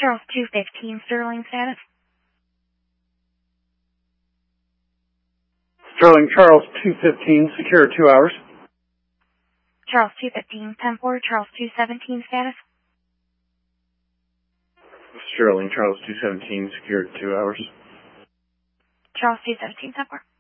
Charles 215, Sterling status. Sterling Charles 215, secure 2 hours. Charles 215, 10-4, Charles 217 status. Sterling Charles 217, secure 2 hours. Charles 217, 10-4.